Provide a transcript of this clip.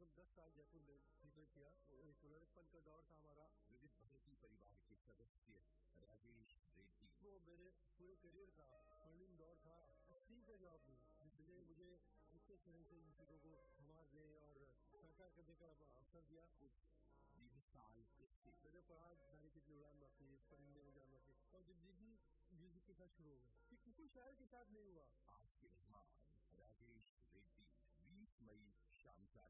हम 10 साल जयपुर में थिएटर किया। पुनरुत्पन्न का दौर था हमारा। विविध भारती परिवार के सदस्य राजेश रेड्डी। वो मेरे पूरे करियर का स्वर्णिम दौर था। ठीक है जॉब में जिसने मुझे अच्छे तरह से इन चीजों को संभालने और साकार करने का अवसर दिया। मैंने पढ़ा गाड़ी कितनी उड़ान मारती है, परिंदे में जान मारती, और जिंदगी म्यूजिक के साथ शुरू हो गई। कि किसी शायर के साथ नहीं हुआ। आज के मेहमान राजेश रेड्डी 20 मई शाम 4